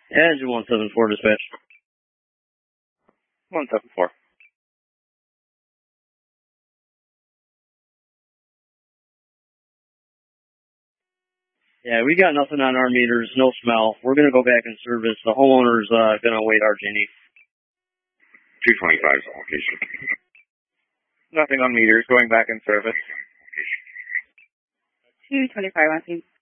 Engine 174 dispatch. 174. Yeah, we got nothing on our meters, no smell. We're going to go back in service. The homeowner's going to await RG&E. 225's the location. Nothing on meters, going back in service. 225 on scene.